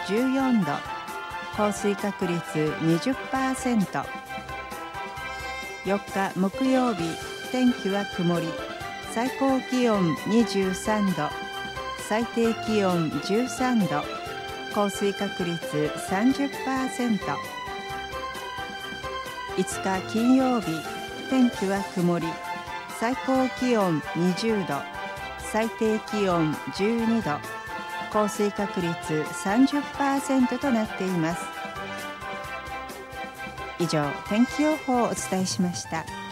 14度、降水確率 20%。4日木曜日、天気は曇り、最高気温23度、最低気温13度、降水確率 30%。5日金曜日、天気は曇り、最高気温20度、最低気温12度、降水確率 30% となっています。以上、天気予報をお伝えしました。